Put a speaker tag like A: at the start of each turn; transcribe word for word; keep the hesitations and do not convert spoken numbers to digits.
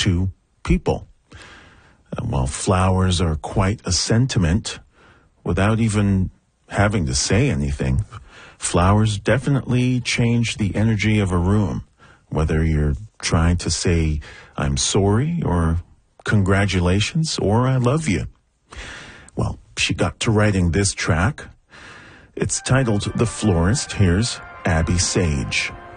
A: to people. Uh, while flowers are quite a sentiment, without even having to say anything, flowers definitely change the energy of a room, whether you're trying to say, I'm sorry, or congratulations, or I love you. Well, she got to writing this track. It's titled The Florist. Here's Abby Sage.